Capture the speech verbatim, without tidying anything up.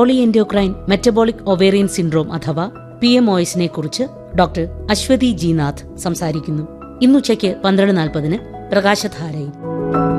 Polyendocrine metabolic ovarian syndrome അഥവാ P M O എസിനെ കുറിച്ച് ഡോക്ടർ അശ്വതി ജി നാഥ് സംസാരിക്കുന്നു. ഇന്നുച്ചയ്ക്ക് പന്ത്രണ്ട് നാൽപ്പതിന് പ്രകാശധാരയിൽ.